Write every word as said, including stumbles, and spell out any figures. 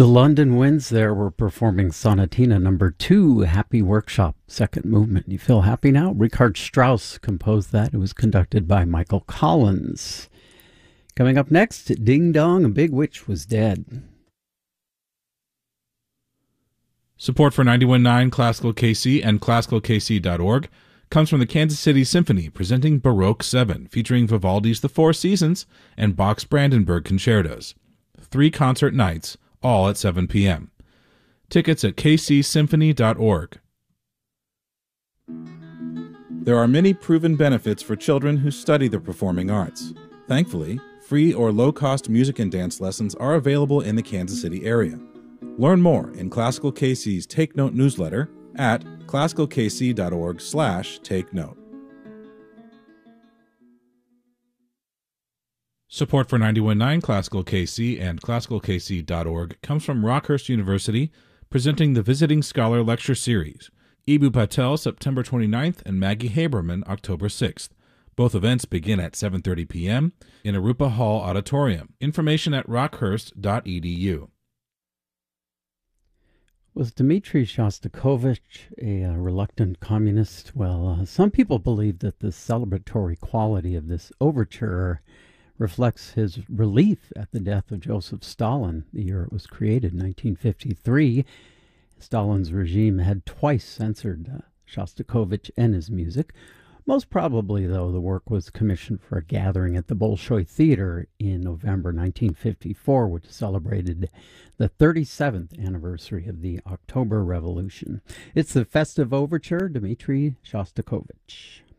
The London Winds there were performing Sonatina number two, Happy Workshop, second movement. You feel happy now? Richard Strauss composed that. It was conducted by Michael Collins. Coming up next, Ding Dong, a Big Witch Was Dead. Support for ninety-one point nine Classical K C and classical k c dot org comes from the Kansas City Symphony presenting Baroque seven, featuring Vivaldi's The Four Seasons and Bach's Brandenburg Concertos. Three concert nights, all at seven p.m. Tickets at k c symphony dot org. There are many proven benefits for children who study the performing arts. Thankfully, free or low-cost music and dance lessons are available in the Kansas City area. Learn more in Classical K C's Take Note newsletter at classical k c dot org slash take note. Support for ninety-one point nine Classical K C and classical k c dot org comes from Rockhurst University, presenting the Visiting Scholar Lecture Series. Ibu Patel, September twenty-ninth, and Maggie Haberman, October sixth. Both events begin at seven thirty p.m. in Arupa Hall Auditorium. Information at rockhurst dot e d u. Was Dmitri Shostakovich a uh, reluctant communist? Well, uh, some people believe that the celebratory quality of this overture reflects his relief at the death of Joseph Stalin, the year it was created, nineteen fifty-three. Stalin's regime had twice censored uh, Shostakovich and his music. Most probably, though, the work was commissioned for a gathering at the Bolshoi Theater in November nineteen fifty-four, which celebrated the thirty-seventh anniversary of the October Revolution. It's the festive overture, Dmitri Shostakovich.